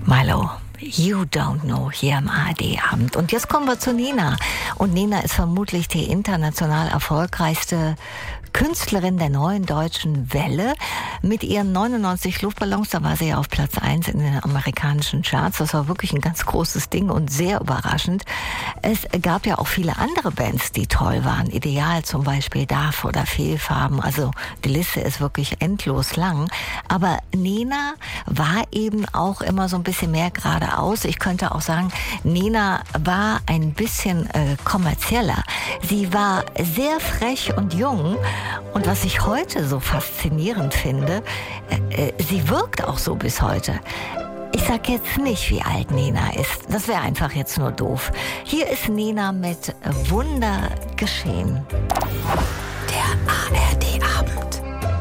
Milo, You Don't Know, hier im ARD-Abend. Und jetzt kommen wir zu Nena. Und Nena ist vermutlich die international erfolgreichste Künstlerin der neuen deutschen Welle. Mit ihren 99 Luftballons, da war sie ja auf Platz 1 in den amerikanischen Charts. Das war wirklich ein ganz großes Ding und sehr überraschend. Es gab ja auch viele andere Bands, die toll waren. Ideal zum Beispiel, DAF oder Fehlfarben. Also die Liste ist wirklich endlos lang. Aber Nena war eben auch immer so ein bisschen mehr geradeaus. Ich könnte auch sagen, Nena war ein bisschen kommerzieller. Sie war sehr frech und jung. Und was ich heute so faszinierend finde, sie wirkt auch so bis heute. Ich sag jetzt nicht, wie alt Nena ist. Das wäre einfach jetzt nur doof. Hier ist Nena mit Wunder geschehen.